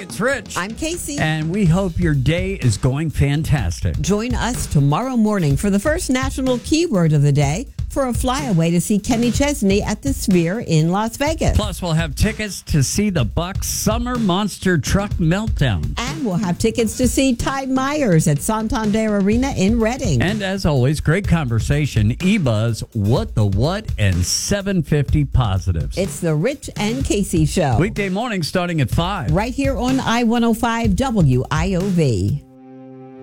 It's Rich. I'm Casey. And we hope your day is going fantastic. Join us tomorrow morning for the first national keyword of the day for a flyaway to see Kenny Chesney at the Sphere in Las Vegas. Plus, we'll have tickets to see the Bucks Summer Monster Truck Meltdown. And we'll have tickets to see Ty Myers at Santander Arena in Reading. And as always, great conversation, eBuzz, What the What, and 750 Positives. It's the Rich and Casey Show. Weekday morning starting at 5. Right here on I-105 WIOV.